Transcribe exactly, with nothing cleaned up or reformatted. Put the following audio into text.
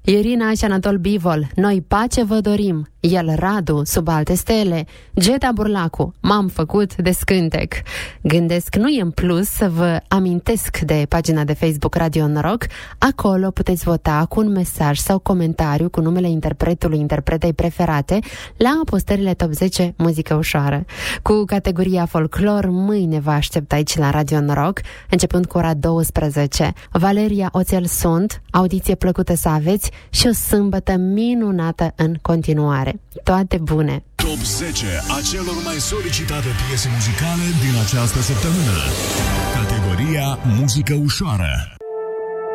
Irina și Anatol Bivol, Noi pace vă dorim. El Radu, Sub alte stele. Geta Burlacu, M-am făcut de scântec. Gândesc, nu e în plus să vă amintesc de pagina de Facebook Radio Noroc. Acolo puteți vota cu un mesaj sau comentariu cu numele interpretului, interpretei preferate la postările Top zece Muzică Ușoară. Cu categoria folclor, mâine vă aștept aici la Radio Noroc, începând cu ora douăsprezece. Valeria Oțel sunt, audiție plăcută să aveți și o sâmbătă minunată în continuare. Toate bune! Top zece a celor mai solicitate piese muzicale din această săptămână. Categoria Muzică Ușoară.